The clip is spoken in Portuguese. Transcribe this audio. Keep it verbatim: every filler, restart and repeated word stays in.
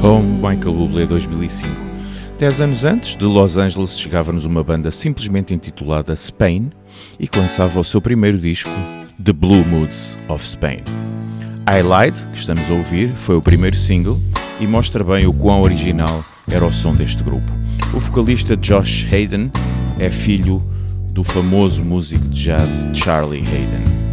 Oh, Michael Bublé dois mil e cinco. Dez anos antes, de Los Angeles chegava-nos uma banda simplesmente intitulada Spain e que lançava o seu primeiro disco, The Blue Moods of Spain. I Lied, que estamos a ouvir, foi o primeiro single e mostra bem o quão original era o som deste grupo. O vocalista Josh Hayden é filho do famoso músico de jazz Charlie Hayden.